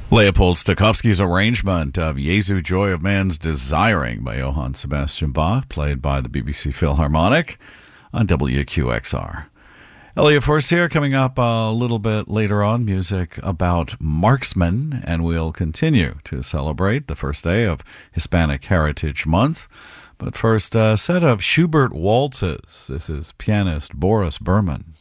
Leopold Stokowski's arrangement of Jesu Joy of Man's Desiring by Johann Sebastian Bach, played by the BBC Philharmonic on WQXR. Elliot Forst here, coming up a little bit later on, music about marksmen, and we'll continue to celebrate the first day of Hispanic Heritage Month. But first, a set of Schubert waltzes. This is pianist Boris Berman.